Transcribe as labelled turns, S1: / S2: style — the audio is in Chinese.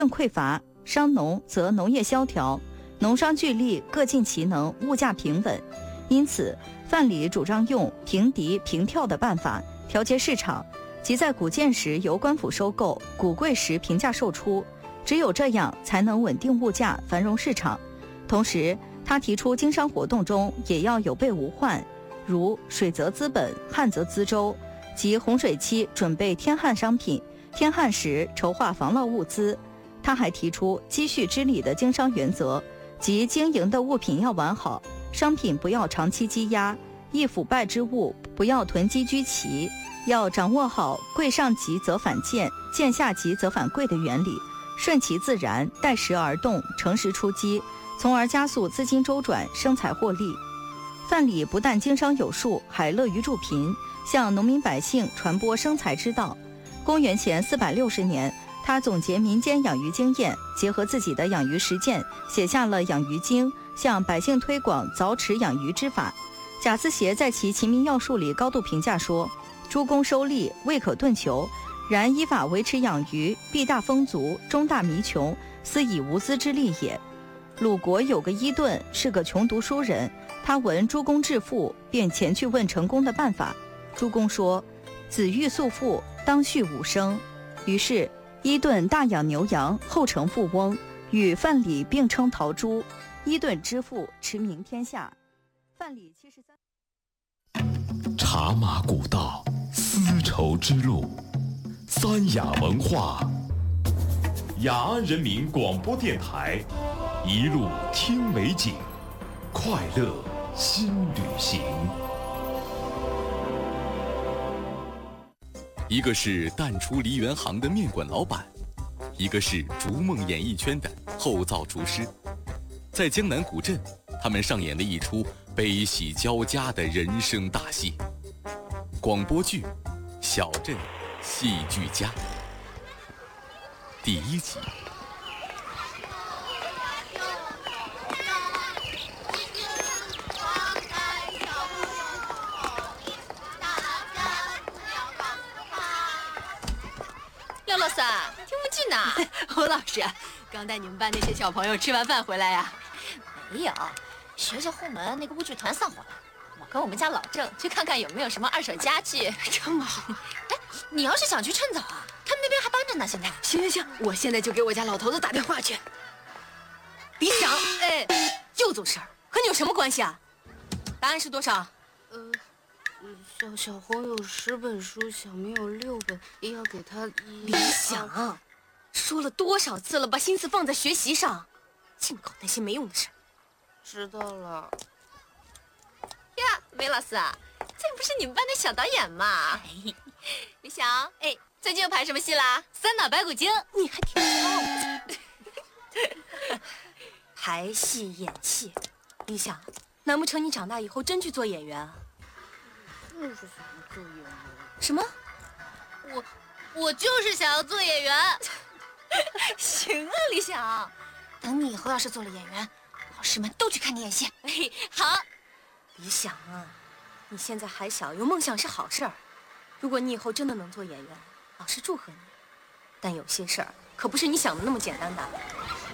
S1: 匮乏，商农则农业萧条，农商俱力，各尽其能，物价平稳。因此，范蠡主张用平敌平跳的办法调节市场，即在谷贱时由官府收购，谷贵时平价售出。只有这样才能稳定物价，繁荣市场。同时，他提出经商活动中也要有备无患，如水则资本，旱则资舟，即洪水期准备天旱商品，天旱时筹划防涝物资。他还提出积蓄之理的经商原则，即经营的物品要完好，商品不要长期积压，易腐败之物不要囤积居奇，要掌握好贵上急则反贱，贱下急则反贵的原理，顺其自然，待时而动，乘时出击，从而加速资金周转，生财获利。范蠡不但经商有术，还乐于助贫，向农民百姓传播生财之道。公元前460年，他总结民间养鱼经验，结合自己的养鱼实践，写下了《养鱼经》，向百姓推广凿池养鱼之法。贾思勰在其《齐民要术》里高度评价说：“诸公收利，未可顿求，然依法维持养鱼，必大丰足，终大弥穷，斯以无资之利也。”鲁国有个伊顿，是个穷读书人，他闻诸公致富，便前去问成功的办法。诸公说：“子欲速富，当畜5升。”于是伊顿大养牛羊，后成富翁，与范蠡并称陶朱。伊顿之富，驰名天下。范蠡73。
S2: 茶马古道，丝绸之路，三雅文化，雅安人民广播电台，一路听美景，快乐新旅行。一个是淡出梨园行的面馆老板，一个是逐梦演艺圈的后灶厨师。在江南古镇，他们上演了一出悲喜交加的人生大戏。广播剧《小镇戏剧家》第1集。
S3: 廖老师，听不进呐。
S4: 侯老师，刚带你们班那些小朋友吃完饭回来呀？
S3: 没有，学校后门那个物剧团散伙了。我跟我们家老郑去看看有没有什么二手家具。
S4: 这么好。
S3: 哎，你要是想去趁早啊，他们那边还搬着呢，现在。
S4: 行，我现在就给我家老头子打电话去。李想，哎，又做事儿，和你有什么关系啊？答案是多少？
S5: 小红有10本书，小明有6本，也要给他
S4: 李想，说了多少次了，把心思放在学习上，净搞那些没用的事。
S5: 知道了。
S3: 呀，梅老师，这不是你们班的小导演吗？李想，哎，最近又拍什么戏啦？《三打白骨精》，
S4: 你还挺骄傲。排戏演戏，李想，难不成你长大以后真去做演员啊？
S5: 就是想做演员。
S4: 什么？
S3: 我就是想要做演员。
S4: 行啊，李想，等你以后要是做了演员，老师们都去看你演戏。
S3: 好。
S4: 李想啊，你现在还小，有梦想是好事儿。如果你以后真的能做演员，老师祝贺你。但有些事儿可不是你想的那么简单的。